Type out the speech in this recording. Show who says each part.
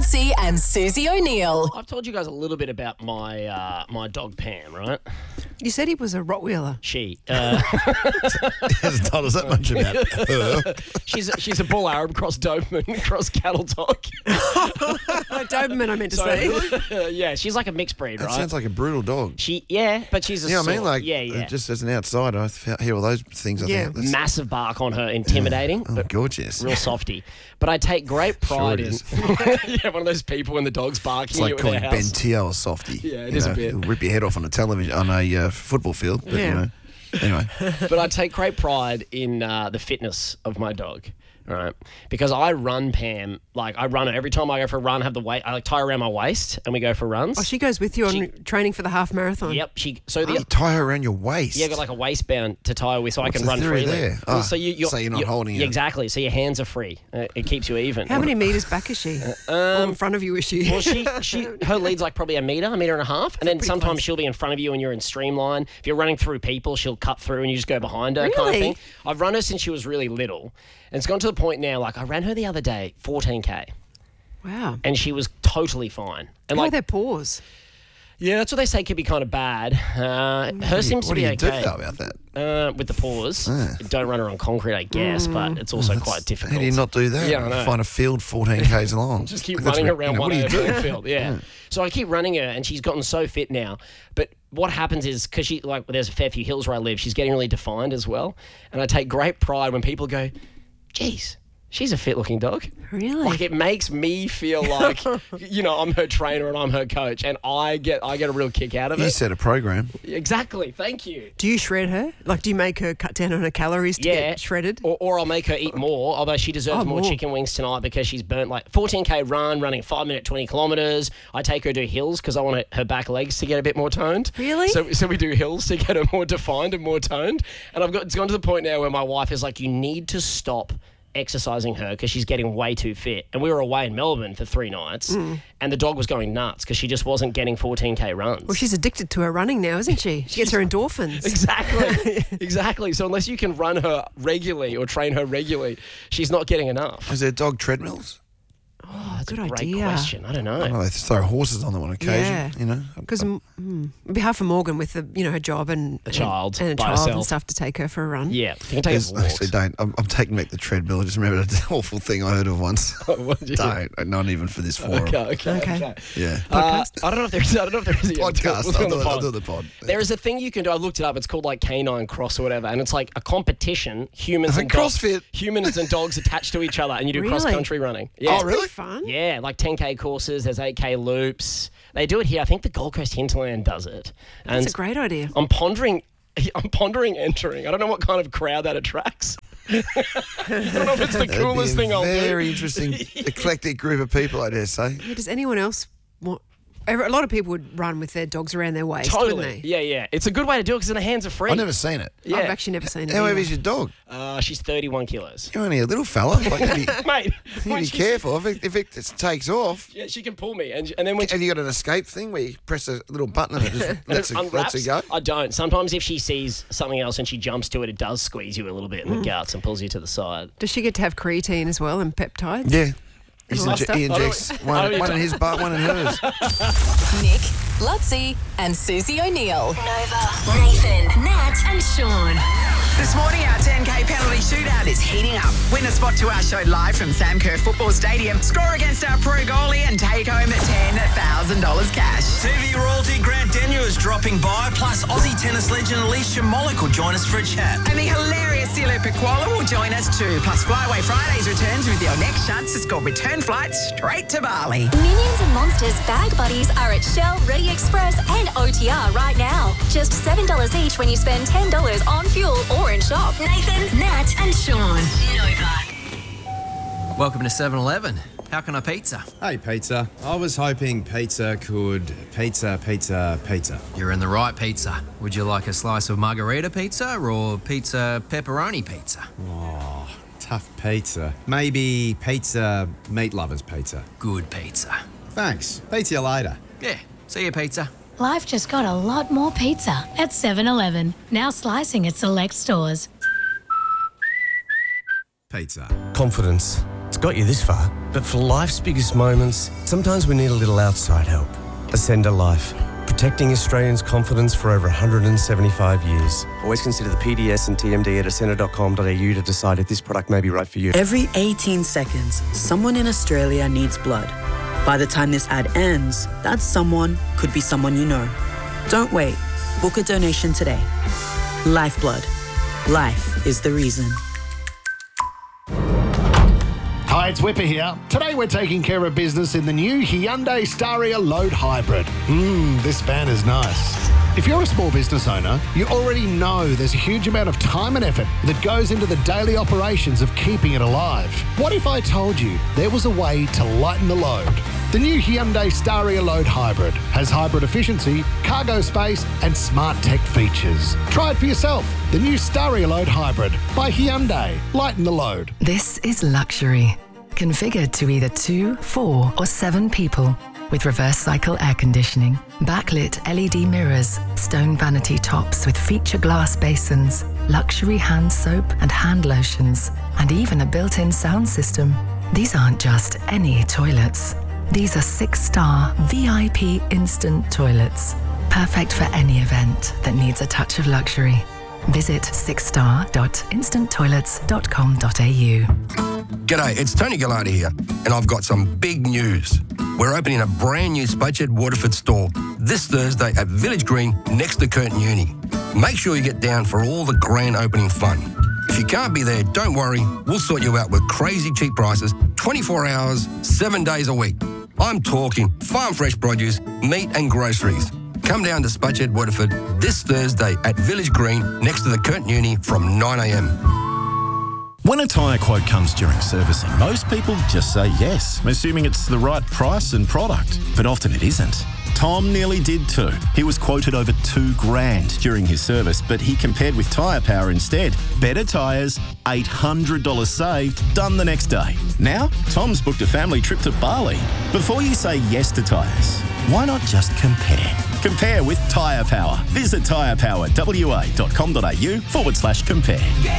Speaker 1: Lutzi and Susie O'Neill.
Speaker 2: I've told you guys a little bit about my my dog Pam, right?
Speaker 3: You said he was a Rottweiler.
Speaker 2: She
Speaker 4: He hasn't told us that much about her.
Speaker 2: she's a bull Arab cross Doberman cross cattle dog.
Speaker 3: Doberman, I meant to say.
Speaker 2: Yeah, she's like a mixed breed,
Speaker 4: That
Speaker 2: right?
Speaker 4: sounds like a brutal dog.
Speaker 2: But she's a
Speaker 4: Yeah, I mean,
Speaker 2: sort-
Speaker 4: like,
Speaker 2: yeah.
Speaker 4: just as an outsider, I hear all those things. I
Speaker 3: Yeah.
Speaker 4: think that's
Speaker 2: Massive bark on her, intimidating,
Speaker 4: oh,
Speaker 2: but
Speaker 4: gorgeous.
Speaker 2: real softy. But I take great pride
Speaker 4: it
Speaker 2: in.
Speaker 4: is.
Speaker 2: Yeah, one of those people when the dog's barking
Speaker 4: It's like
Speaker 2: at you
Speaker 4: calling
Speaker 2: in their
Speaker 4: Ben
Speaker 2: house.
Speaker 4: Teo a softie.
Speaker 2: Yeah, it is a bit.
Speaker 4: He'll rip your head off on a television on a football field. But,
Speaker 3: Yeah.
Speaker 4: Anyway,
Speaker 2: But I take great pride in the fitness of my dog, right? Because I run Pam, like I run her every time I go for a run. I have the weight, I like tie her around my waist, and we go for runs.
Speaker 3: Oh, she goes with you on training for the half marathon.
Speaker 2: Yep.
Speaker 4: you tie her around your waist.
Speaker 2: Yeah, got like a waistband to tie her with, so I
Speaker 4: What's
Speaker 2: can
Speaker 4: the
Speaker 2: run
Speaker 4: theory
Speaker 2: freely.
Speaker 4: there?
Speaker 2: Well,
Speaker 4: Oh,
Speaker 2: so you're
Speaker 4: not holding
Speaker 2: yeah,
Speaker 4: her.
Speaker 2: exactly. So your hands are free. It keeps you even.
Speaker 3: How many metres back is she? Or in front of you is she?
Speaker 2: Well, her lead's like probably a metre and a half, and then sometimes
Speaker 3: close.
Speaker 2: she'll be in front of you and you're in streamline. If you're running through people, she'll cut through and you just go behind her, kind of
Speaker 3: Really?
Speaker 2: thing. I've run her since she was really little, and it's gone to the point now. Like I ran her the other day, 14k,
Speaker 3: Wow.
Speaker 2: and she was totally fine. And
Speaker 3: How are
Speaker 2: like,
Speaker 3: their paws?
Speaker 2: yeah, that's what they say could be kind of bad. Her seems
Speaker 4: What
Speaker 2: to
Speaker 4: do
Speaker 2: be
Speaker 4: you do
Speaker 2: okay.
Speaker 4: though about that?
Speaker 2: With the paws, don't run her on concrete, I guess, but it's also quite difficult.
Speaker 4: How do you not do that?
Speaker 2: Yeah, I know.
Speaker 4: Find a field 14 k's long.
Speaker 2: Just keep
Speaker 4: That's
Speaker 2: running
Speaker 4: what-
Speaker 2: around
Speaker 4: what
Speaker 2: one
Speaker 4: do you
Speaker 2: end
Speaker 4: do?
Speaker 2: of the field. Yeah. So I keep running her, and she's gotten so fit now. But what happens is because she there's a fair few hills where I live, she's getting really defined as well. And I take great pride when people go, "Geez, she's a fit-looking dog."
Speaker 3: Really?
Speaker 2: Like it makes me feel like I'm her trainer and I'm her coach, and I get a real kick out of
Speaker 4: You
Speaker 2: it.
Speaker 4: set a program.
Speaker 2: Exactly. Thank you.
Speaker 3: Do you shred her? Like, do you make her cut down on her calories to
Speaker 2: Yeah,
Speaker 3: get shredded?
Speaker 2: Or I'll make her eat more, although she deserves more
Speaker 3: more.
Speaker 2: chicken wings tonight because she's burnt like 14k run, running 5 minute 20 kilometres. I take her to hills because I want her back legs to get a bit more toned.
Speaker 3: Really?
Speaker 2: So we do hills to get her more defined and more toned. And it's gone to the point now where my wife is like, you need to stop exercising her because she's getting way too fit. And we were away in Melbourne for 3 nights and the dog was going nuts because she just wasn't getting 14k runs.
Speaker 3: Well, she's addicted to her running now, isn't she? She gets her endorphins.
Speaker 2: Exactly. So unless you can run her regularly or train her regularly, she's not getting enough.
Speaker 4: Is there dog treadmills?
Speaker 3: Oh, good
Speaker 2: Great
Speaker 3: idea.
Speaker 2: question. I don't know.
Speaker 4: Oh, they throw horses on them on occasion.
Speaker 3: Yeah. Because on behalf of Morgan with her job and
Speaker 2: A child
Speaker 3: and a
Speaker 2: by
Speaker 3: child and
Speaker 2: herself.
Speaker 3: stuff to take her for a run.
Speaker 2: Yeah, you can take
Speaker 4: There's-
Speaker 2: a walk.
Speaker 4: actually, don't. I'm taking back the treadmill. I just remembered an awful thing I heard of once.
Speaker 2: What did you do?
Speaker 4: Don't. Not even for this forum.
Speaker 2: Okay.
Speaker 4: Yeah.
Speaker 2: I don't know if there's. I don't know if there is.
Speaker 4: Podcast.
Speaker 2: We'll do it on the
Speaker 4: I'll
Speaker 2: pod.
Speaker 4: do the pod.
Speaker 2: There is a thing you can do. I looked it up. It's called like canine cross or whatever, and it's like a competition. Humans and dogs.
Speaker 4: CrossFit.
Speaker 2: Humans and dogs attached to each other, and you do
Speaker 3: Really?
Speaker 2: cross country running. Yeah.
Speaker 4: Oh,
Speaker 3: Pretty
Speaker 4: really?
Speaker 3: fun.
Speaker 2: Yeah, like 10k courses. There's 8k loops. They do it here. I think the Gold Coast Hinterland does it. And
Speaker 3: That's a great idea.
Speaker 2: I'm pondering entering. I don't know what kind of crowd that attracts. I don't know if it's the
Speaker 4: That'd
Speaker 2: coolest
Speaker 4: be
Speaker 2: thing
Speaker 4: a
Speaker 2: I'll do.
Speaker 4: very interesting, eclectic group of people, I dare say.
Speaker 3: Yeah, does anyone else want... A lot of people would run with their dogs around their waist,
Speaker 2: Totally.
Speaker 3: wouldn't they?
Speaker 2: Yeah. It's a It's a good way to do it because the hands are free.
Speaker 4: I've never seen it.
Speaker 2: Yeah.
Speaker 3: I've actually never seen it.
Speaker 4: How
Speaker 3: either.
Speaker 4: heavy is your dog?
Speaker 2: She's 31 kilos.
Speaker 4: You're only a little fella. Like, you
Speaker 2: Mate,
Speaker 4: be
Speaker 2: when she's-
Speaker 4: careful. If it just takes off,
Speaker 2: Yeah, she can pull me. And then when she
Speaker 4: have you got an escape thing where you press a little button and it just lets
Speaker 2: unwraps,
Speaker 4: it go?
Speaker 2: I don't. Sometimes if she sees something else and she jumps to it, it does squeeze you a little bit in the guts and pulls you to the side.
Speaker 3: Does she get to have creatine as well and peptides?
Speaker 4: Yeah.
Speaker 3: all that stuff?
Speaker 4: He injects one in his butt, one in hers.
Speaker 1: Nick, Lutzi and Susie O'Neill.
Speaker 5: Nova, Nathan, Nat, and Sean.
Speaker 6: This morning, our 10K penalty shootout is heating up. Win a spot to our show live from Sam Kerr Football Stadium. Score against our pro goalie and take home $10,000 cash.
Speaker 7: TV royalty Grant Denyer is dropping by, plus Aussie tennis legend Alicia Molik will join us for a chat.
Speaker 6: And the hilarious Silo Piquola will join us too. Plus, Flyway Fridays returns with your next chance to score return flights straight to Bali.
Speaker 5: Minions and Monsters bag buddies are at Shell, Ready Express, and OTR right now. Just $7 each when you spend $10 on fuel or in shop. Nathan, Nat, and Sean. Nova.
Speaker 8: Welcome to 7-Eleven. How can I pizza?
Speaker 9: Hey, pizza. I was hoping pizza could pizza.
Speaker 8: You're in the right pizza. Would you like a slice of margarita pizza or pizza pepperoni pizza?
Speaker 9: Oh, tough pizza. Maybe pizza meat lovers pizza.
Speaker 8: Good pizza.
Speaker 9: Thanks. Pizza you later.
Speaker 8: Yeah, see you pizza.
Speaker 10: Life just got a lot more pizza at 7-Eleven. Now slicing at select stores.
Speaker 9: Pizza.
Speaker 11: Confidence. It's got you this far, but for life's biggest moments, sometimes we need a little outside help. Ascender Life, protecting Australians' confidence for over 175 years. Always consider the PDS and TMD at ascender.com.au to decide if this product may be right for you.
Speaker 12: Every 18 seconds, someone in Australia needs blood. By the time this ad ends, that someone could be someone you know. Don't wait. Book a donation today. Lifeblood. Life is the reason.
Speaker 13: Hi, it's Whipper here. Today we're taking care of business in the new Hyundai Staria Load Hybrid. This van is nice. If you're a small business owner, you already know there's a huge amount of time and effort that goes into the daily operations of keeping it alive. What if I told you there was a way to lighten the load? The new Hyundai Staria Load Hybrid has hybrid efficiency, cargo space, and smart tech features. Try it for yourself. The new Staria Load Hybrid by Hyundai. Lighten the load.
Speaker 14: This is luxury. Configured to either 2, 4, or 7 people. With reverse cycle air conditioning, backlit LED mirrors, stone vanity tops with feature glass basins, luxury hand soap and hand lotions, and even a built-in sound system. These aren't just any toilets. These are 6-star VIP instant toilets. Perfect for any event that needs a touch of luxury. Visit 6star.instanttoilets.com.au.
Speaker 15: G'day, it's Tony Gallardi here, and I've got some big news. We're opening a brand new Spudshed Waterford store this Thursday at Village Green next to Curtin Uni. Make sure you get down for all the grand opening fun. If you can't be there, don't worry, we'll sort you out with crazy cheap prices, 24 hours, 7 days a week. I'm talking farm fresh produce, meat and groceries. Come down to Spudshed Waterford this Thursday at Village Green next to the Curtin Uni from 9 a.m.
Speaker 16: When a tyre quote comes during servicing, most people just say yes, assuming it's the right price and product. But often it isn't. Tom nearly did too. He was quoted over $2,000 during his service, but he compared with Tyre Power instead. Better tyres, $800 saved, done the next day. Now, Tom's booked a family trip to Bali. Before you say yes to tyres, why not just compare? Compare with Tyre Power. Visit tyrepowerwa.com.au/compare.